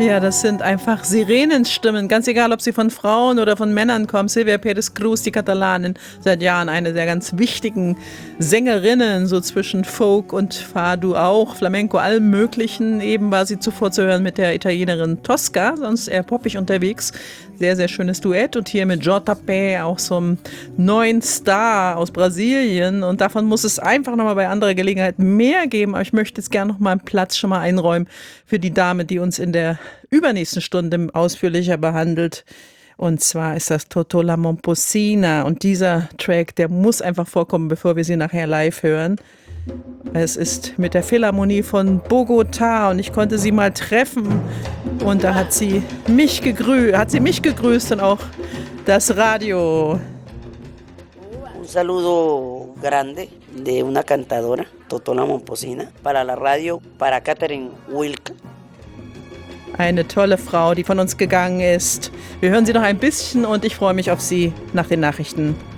Ja, das sind einfach Sirenenstimmen, ganz egal, ob sie von Frauen oder von Männern kommen. Silvia Pérez Cruz, die Katalanin, seit Jahren eine der ganz wichtigen Sängerinnen, so zwischen Folk und Fado auch, Flamenco, allem Möglichen. Eben war sie zuvor zu hören mit der Italienerin Tosca, sonst eher poppig unterwegs. Sehr, sehr schönes Duett. Und hier mit JP, auch so einem neuen Star aus Brasilien. Und davon muss es einfach nochmal bei anderer Gelegenheit mehr geben. Aber ich möchte jetzt gerne noch mal einen Platz schon mal einräumen für die Dame, die uns in der übernächsten Stunde ausführlicher behandelt. Und zwar ist das Totò La Momposina. Und dieser Track, der muss einfach vorkommen, bevor wir sie nachher live hören. Es ist mit der Philharmonie von Bogotá und ich konnte sie mal treffen. Und da hat sie mich gegrüßt und auch das Radio. Un saludo grande de una cantadora, Totò La Momposina, para la radio, para Catherine Wilke. Eine tolle Frau, die von uns gegangen ist. Wir hören sie noch ein bisschen und ich freue mich auf Sie nach den Nachrichten.